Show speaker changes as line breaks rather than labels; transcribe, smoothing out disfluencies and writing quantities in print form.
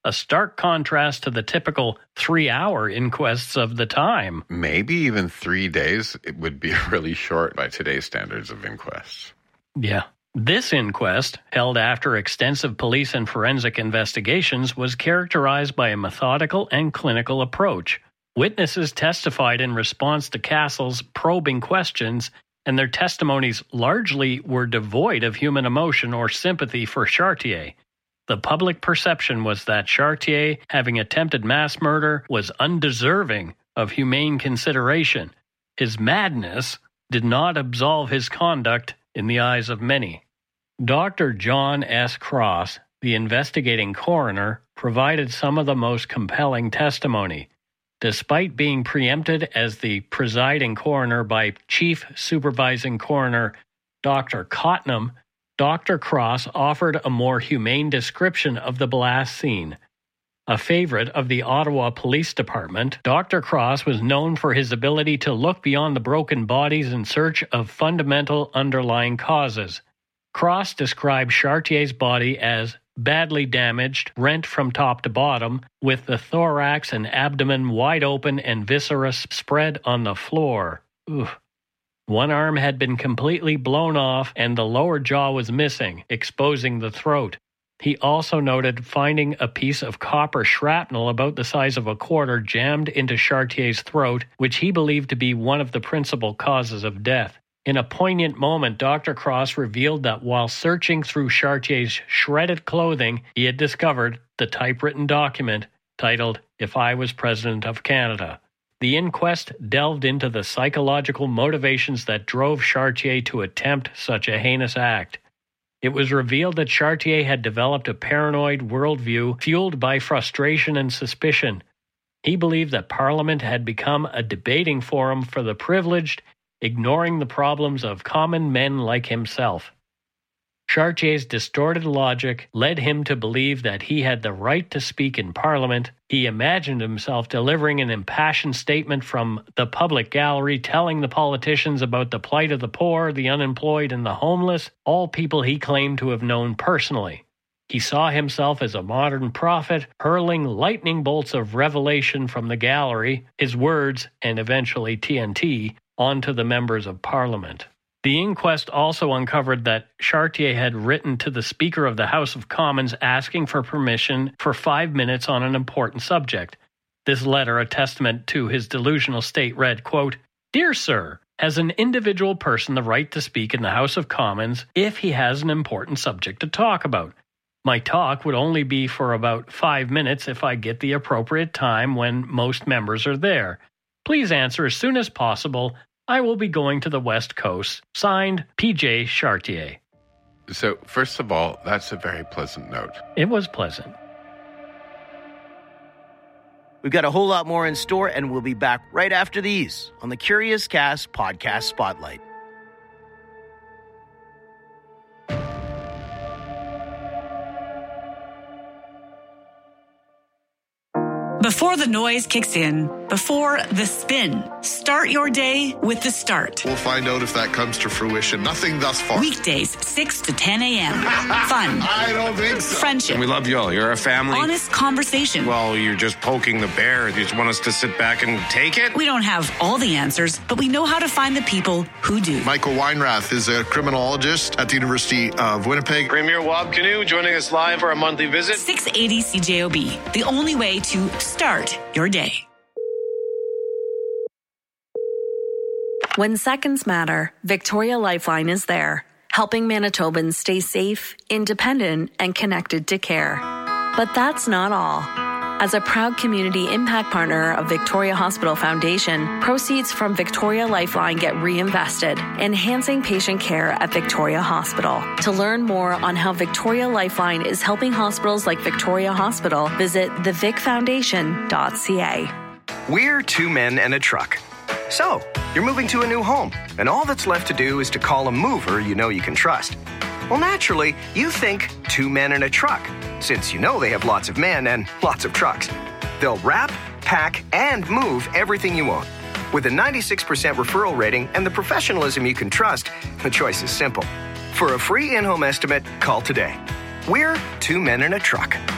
a stark contrast to the typical 3-hour inquests of the time.
Maybe even 3 days. It would be really short by today's standards of inquests.
Yeah. This inquest, held after extensive police and forensic investigations, was characterized by a methodical and clinical approach. Witnesses testified in response to Castle's probing questions, and their testimonies largely were devoid of human emotion or sympathy for Chartier. The absolute perception was that Chartier, having attempted mass murder, was undeserving of humane consideration. His madness did not absolve his conduct in the eyes of many. Dr. John S. Cross, the investigating coroner, provided some of the most compelling testimony. Despite being preempted as the presiding coroner by Chief Supervising Coroner Dr. Cotnam, Dr. Cross offered a more humane description of the blast scene. A favorite of the Ottawa Police Department, Dr. Cross was known for his ability to look beyond the broken bodies in search of fundamental underlying causes. Cross described Chartier's body as badly damaged, rent from top to bottom, with the thorax and abdomen wide open and viscera spread on the floor. Oof. One arm had been completely blown off and the lower jaw was missing, exposing the throat. He also noted finding a piece of copper shrapnel about the size of a quarter jammed into Chartier's throat, which he believed to be one of the principal causes of death. In a poignant moment, Dr. Cross revealed that while searching through Chartier's shredded clothing, he had discovered the typewritten document titled, "If I Was President of Canada." The inquest delved into the psychological motivations that drove Chartier to attempt such a heinous act. It was revealed that Chartier had developed a paranoid worldview fueled by frustration and suspicion. He believed that Parliament had become a debating forum for the privileged, ignoring the problems of common men like himself. Chartier's distorted logic led him to believe that he had the right to speak in Parliament. He imagined himself delivering an impassioned statement from the public gallery telling the politicians about the plight of the poor, the unemployed, and the homeless, all people he claimed to have known personally. He saw himself as a modern prophet, hurling lightning bolts of revelation from the gallery, his words, and eventually TNT, onto the members of Parliament. The inquest also uncovered that Chartier had written to the Speaker of the House of Commons asking for permission for 5 minutes on an important subject. This letter, a testament to his delusional state, read, quote, "Dear Sir, has an individual person the right to speak in the House of Commons if he has an important subject to talk about? My talk would only be for about 5 minutes if I get the appropriate time when most members are there. Please answer as soon as possible. I will be going to the West Coast. Signed, P.J. Chartier."
So, first of all, that's a very pleasant note.
It was pleasant.
We've got a whole lot more in store, and we'll be back right after these on the Curious Cast Podcast Spotlight.
Before the noise kicks in, before the spin, start your day with The Start.
We'll find out if that comes to fruition. Nothing thus far.
Weekdays, 6 to 10 a.m. Fun.
I don't think so.
Friendship.
We love you all. You're a family.
Honest conversation.
Well, you're just poking the bear. You just want us to sit back and take it?
We don't have all the answers, but we know how to find the people who do.
Michael Weinrath is a criminologist at the University of Winnipeg.
Premier Wob Canoe joining us live for a monthly visit.
680 CJOB, the only way to start your day.
When seconds matter, Victoria Lifeline is there, helping Manitobans stay safe, independent, and connected to care. But that's not all. As a proud community impact partner of Victoria Hospital Foundation, proceeds from Victoria Lifeline get reinvested, enhancing patient care at Victoria Hospital. To learn more on how Victoria Lifeline is helping hospitals like Victoria Hospital, visit thevicfoundation.ca.
We're two men and a truck. So, you're moving to a new home, and all that's left to do is to call a mover you know you can trust. Well, naturally, you think two men and a truck, since you know they have lots of men and lots of trucks. They'll wrap, pack, and move everything you own. With a 96% referral rating and the professionalism you can trust, the choice is simple. For a free in-home estimate, call today. We're two men and a truck.